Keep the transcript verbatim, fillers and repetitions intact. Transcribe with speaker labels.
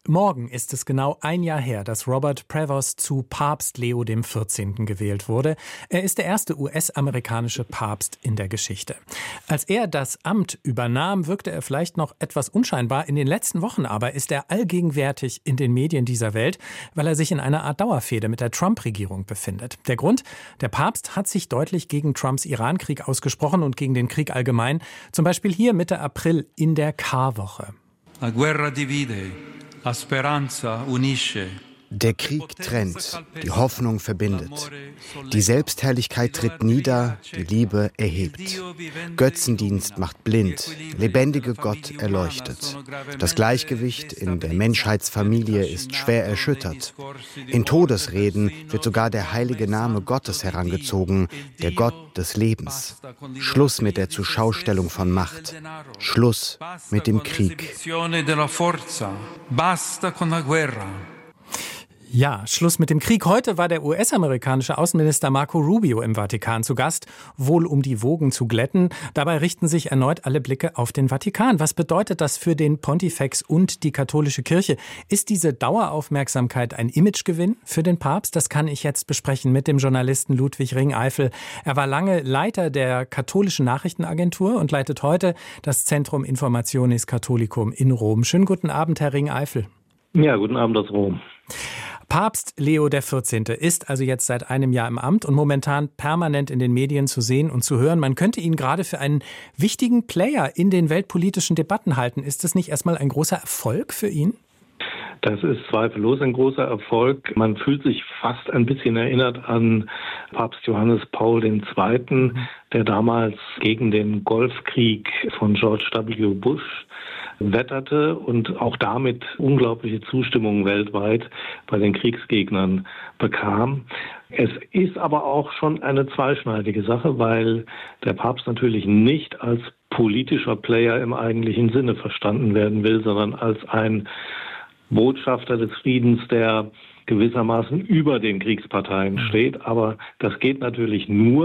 Speaker 1: Morgen ist es genau ein Jahr her, dass Robert Prevost zu Papst Leo der vierzehnte. gewählt wurde. Er ist der erste U S-amerikanische Papst in der Geschichte. Als er das Amt übernahm, wirkte er vielleicht noch etwas unscheinbar. In den letzten Wochen aber ist er allgegenwärtig in den Medien dieser Welt, weil er sich in einer Art Dauerfehde mit der Trump-Regierung befindet. Der Grund? Der Papst hat sich deutlich gegen Trumps Irankrieg ausgesprochen und gegen den Krieg allgemein. Zum Beispiel hier Mitte April in der Karwoche.
Speaker 2: La guerra divide. La speranza unisce.
Speaker 3: Der Krieg trennt, die Hoffnung verbindet. Die Selbstherrlichkeit tritt nieder, die Liebe erhebt. Götzendienst macht blind, lebendige Gott erleuchtet. Das Gleichgewicht in der Menschheitsfamilie ist schwer erschüttert. In Todesreden wird sogar der heilige Name Gottes herangezogen, der Gott des Lebens. Schluss mit der Zuschaustellung von Macht. Schluss mit dem Krieg.
Speaker 2: Basta con la guerra.
Speaker 1: Ja, Schluss mit dem Krieg. Heute war der U S-amerikanische Außenminister Marco Rubio im Vatikan zu Gast, wohl um die Wogen zu glätten. Dabei richten sich erneut alle Blicke auf den Vatikan. Was bedeutet das für den Pontifex und die katholische Kirche? Ist diese Daueraufmerksamkeit ein Imagegewinn für den Papst? Das kann ich jetzt besprechen mit dem Journalisten Ludwig Ringeifel. Er war lange Leiter der katholischen Nachrichtenagentur und leitet heute das Zentrum Informationis Catholicum in Rom. Schönen guten Abend, Herr Ringeifel.
Speaker 4: Ja, guten Abend aus Rom.
Speaker 1: Papst Leo der vierzehnte. ist also jetzt seit einem Jahr im Amt und momentan permanent in den Medien zu sehen und zu hören. Man könnte ihn gerade für einen wichtigen Player in den weltpolitischen Debatten halten. Ist das nicht erstmal ein großer Erfolg für ihn?
Speaker 4: Das ist zweifellos ein großer Erfolg. Man fühlt sich fast ein bisschen erinnert an Papst Johannes Paul der Zweite., der damals gegen den Golfkrieg von George W. Bush wetterte und auch damit unglaubliche Zustimmung weltweit bei den Kriegsgegnern bekam. Es ist aber auch schon eine zweischneidige Sache, weil der Papst natürlich nicht als politischer Player im eigentlichen Sinne verstanden werden will, sondern als ein Botschafter des Friedens, der gewissermaßen über den Kriegsparteien steht. Aber das geht natürlich nur,